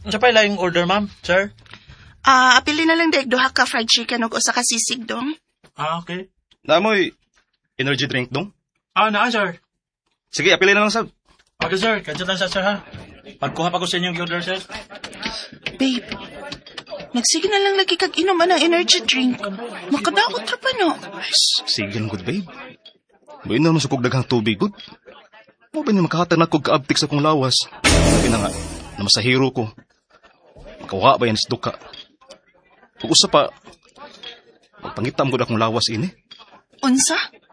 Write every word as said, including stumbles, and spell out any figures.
Sa pa yung order, ma'am, sir? Ah, apili na lang daig duha ka fried chicken ug usa ka sisig dong. Ah, okay. Namoy energy drink dong? Ah, naa, sir. Sige, apili na lang sab. Okay, sir. Cancel lang sa sir, ha? Pagkuha pa ko sa inyong order, sir. Babe, nagsige na lang lagi kag inom ng energy drink. Makadaot ra pa no. Ay, sige lang, good babe. Bain na masukog daghang tubig, good. Mo ba ni makahatan ako kaabtik sa kong lawas? Sabi na nga, na masahiro ko. Makawa ba yan isduka? Kung usa pa, magpangitam ko na akong lawas ini. Unsa?